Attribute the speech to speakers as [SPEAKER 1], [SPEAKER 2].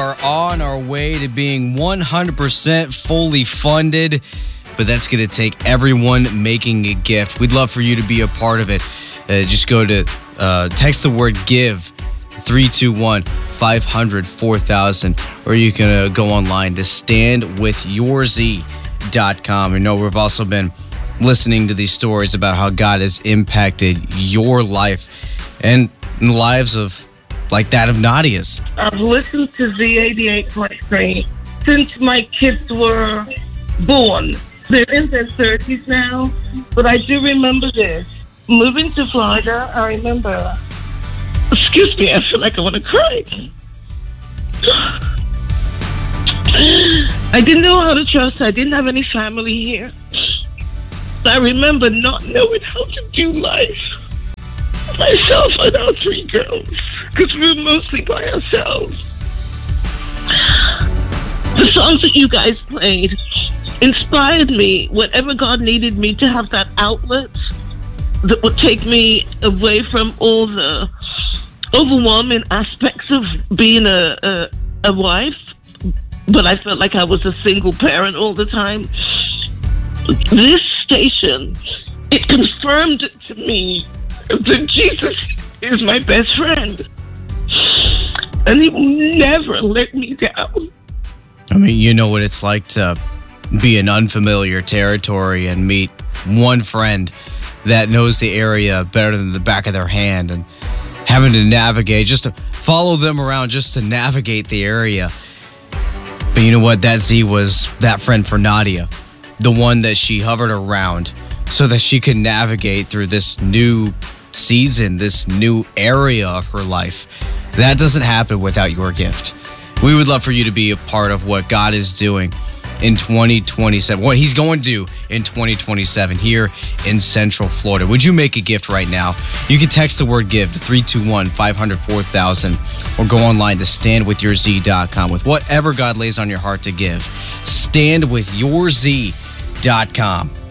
[SPEAKER 1] are on our way to being 100% fully funded, but that's going to take everyone making a gift. We'd love for you to be a part of it. Just go to text the word GIVE 321-500-4000, or you can go online to standwithyourzy.com. You know, we've also been listening to these stories about how God has impacted your life and the lives of, like that of Nadia's.
[SPEAKER 2] I've listened to Z88.3 since my kids were born. They're in their 30s now, but I do remember this. Moving to Florida, I remember... Excuse me, I feel like I want to cry. I didn't know how to trust. I didn't have any family here. I remember not knowing how to do life. Myself and our 3 girls, because we were mostly by ourselves. The songs that you guys played inspired me whenever God needed me to have that outlet that would take me away from all the overwhelming aspects of being a wife, but I felt like I was a single parent all the time. This station, it confirmed to me that Jesus is my best friend, and he will never let me down.
[SPEAKER 1] I mean, you know what it's like to be in unfamiliar territory and meet one friend that knows the area better than the back of their hand, and having to navigate, just to follow them around, just to navigate the area. But you know what? That Z was that friend for Nadia, the one that she hovered around so that she could navigate through this new season, this new area of her life. That doesn't happen without your gift. We would love for you to be a part of what God is doing in 2027, what he's going to do in 2027 here in Central Florida. Would you make a gift right now? You can text the word GIVE to 321-500-4000 or go online to standwithyourzy.com with whatever God lays on your heart to give. Standwithyourzy.com.